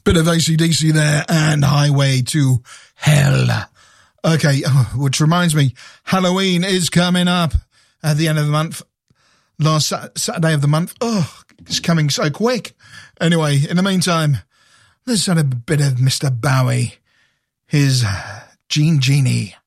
Bit of AC/DC there and Highway to Hell. Okay, which reminds me, Halloween is coming up at the end of the month. Last Saturday of the month. Oh, it's coming so quick. Anyway, in the meantime, let's have a bit of Mr. Bowie. His Gene Genie.